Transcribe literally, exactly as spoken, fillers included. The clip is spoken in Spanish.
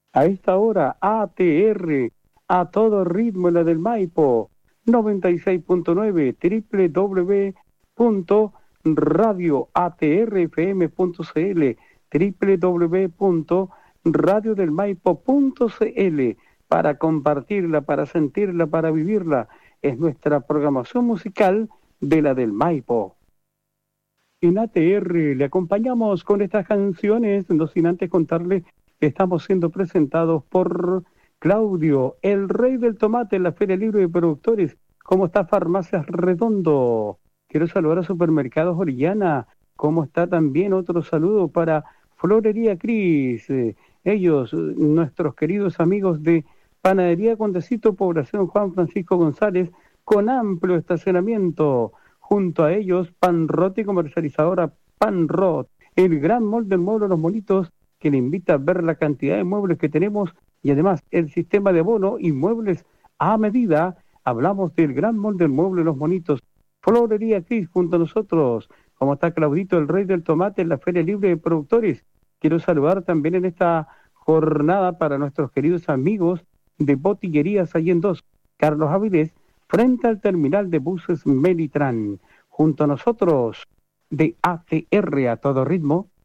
A esta hora, A T R, a todo ritmo, la del Maipo, noventa y seis punto nueve, w w w punto radio a t r f m punto c l, w w w punto radio del maipo punto c l, para compartirla, para sentirla, para vivirla. Es nuestra programación musical de la del Maipo. En A T R le acompañamos con estas canciones, no sin antes contarle que estamos siendo presentados por Claudio, el rey del tomate en la Feria Libre de Productores. ¿Cómo está Farmacias Redondo? Quiero saludar a Supermercados Orellana. ¿Cómo está también? Otro saludo para Florería Cris. Eh, ellos, nuestros queridos amigos de Panadería Condecito, Población Juan Francisco González, con amplio estacionamiento. Junto a ellos, Panrot y comercializadora Panrot, el gran molde del mueble de los monitos, que le invita a ver la cantidad de muebles que tenemos y además el sistema de abono y muebles a medida. Hablamos del gran molde del mueble de los monitos. Florería Cris junto a nosotros. ¿Cómo está Claudito, el rey del tomate en la Feria Libre de Productores? Quiero saludar también en esta jornada para nuestros queridos amigos de Botillerías Allendós, Carlos Avilés, frente al terminal de buses Melitran. Junto a nosotros, de A T R a todo ritmo,